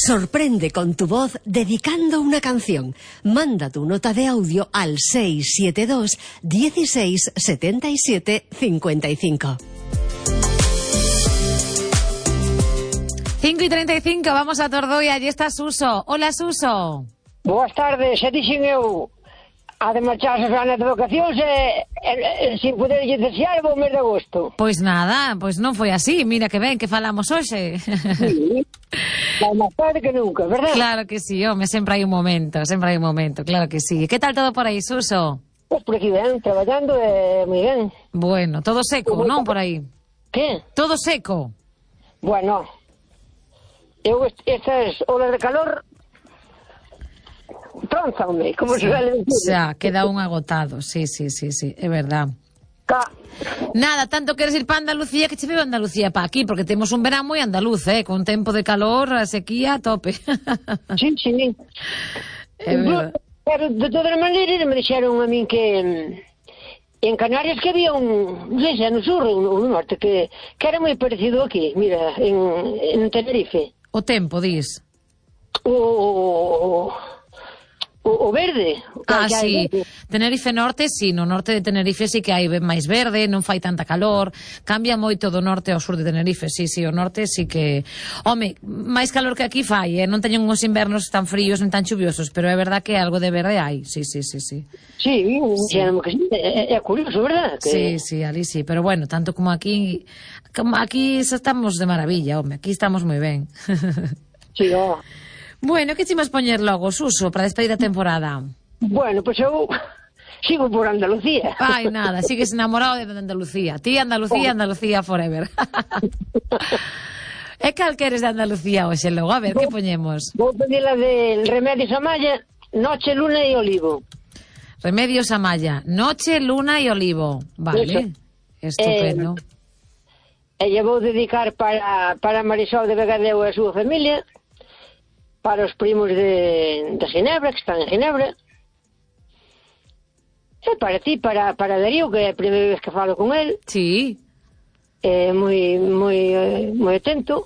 Sorprende con tu voz dedicando una canción. Manda tu nota de audio al 672 16 77 55. 5:35, vamos a Tordoi, allí está Suso. Hola, Suso. Boas tardes, xa dixen eu a de marchar as ganas de vacacións sin poder desear o mes de agosto. Pois nada, pois non foi así, mira que ben que falamos hoxe. Sí, máis tarde que nunca, verdad? Claro que sí, home, sempre hai un momento, claro que sí. Que tal todo por aí, Suso? Pois por aquí ben, traballando moi ben. Bueno, todo seco, non por aí? Que? Todo seco? Bueno, eu estas olas de calor trónzanme, como se suele decir. Xa, queda un agotado, sí, é verdad. Nada, tanto queres ir para Andalucía que che vivo Andalucía para aquí, porque temos un verán moi andaluz, con tempo de calor, a sequía a tope. Sí. É verdad. Pero de todas maneiras me dixeron a min que en Canarias que había non sei se no sur ou no norte, que era moi parecido aquí, mira, en Tenerife. O tempo, dis? O verde. Sí. Tenerife Norte, sí, no norte de Tenerife sí que hai máis verde, non fai tanta calor, cambia moito do norte ao sur de Tenerife, sí, o norte sí que... Home, máis calor que aquí fai, non teñen uns invernos tan fríos nin tan chuviosos, pero é verdad que algo de verde hai, sí. Sí, é curioso, verdad? Sí, ali sí, pero bueno, tanto como aquí estamos de maravilla, home, aquí estamos moi ben. Sí, Bueno, que chimos poñer logo, Suso, para despedir a temporada? Bueno, pois eu sigo por Andalucía. Ai, nada, sigues enamorado de Andalucía. Ti, Andalucía forever. E cal queres de Andalucía hoxe, logo? A ver, que poñemos? Vou pedir la de Remedios Amaya, Noche, Luna e Olivo. Remedios Amaya, Noche, Luna e Olivo. Vale, estupendo. E lle vou dedicar para Marisol de Vegadeo e a súa familia, para os primos de Ginebra, que están en Ginebra, e para ti, para Darío, que é a primeira vez que falo con el. Sí. Moi atento,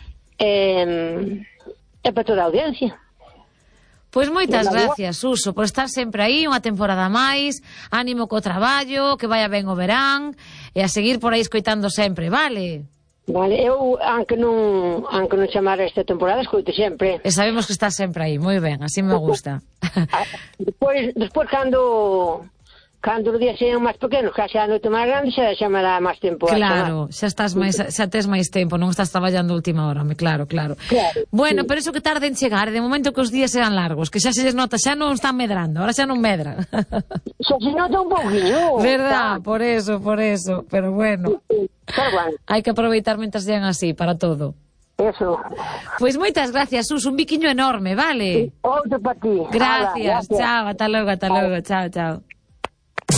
e para toda a audiencia. Pois moitas gracias, Suso, por estar sempre aí, unha temporada máis, ánimo co traballo, que vaya ben o verán, e a seguir por aí escoitando sempre, vale? Vale, eu, aunque non chamara esta temporada, escoito sempre. E sabemos que estás sempre aí, moi ben, así me gusta. Despois cando os días sean máis pequenos, que xa a noite máis grande, xa me dá máis tempo. Claro, xa tes máis tempo, non estás traballando a última hora, claro. Bueno, pero eso que tarde en chegar, de momento que os días sean largos, que xa se les nota, xa non están medrando, ahora xa non medran. Xa se nota un pouquinho. Verdad, por eso, pero bueno. Hai que aproveitar mentras sean así, para todo. Eso. Pois moitas gracias, Sus, un biquiño enorme, vale? Outro para ti. Gracias, chao, ata logo, chao.